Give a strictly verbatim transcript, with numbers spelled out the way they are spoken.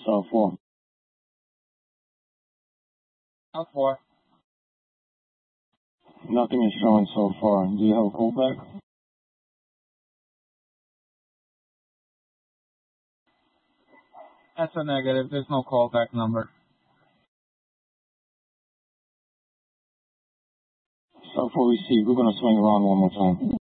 so far? How far? Nothing is showing so far. Do you have a callback? That's a negative. There's no callback number. So far received. We're going to swing around one more time.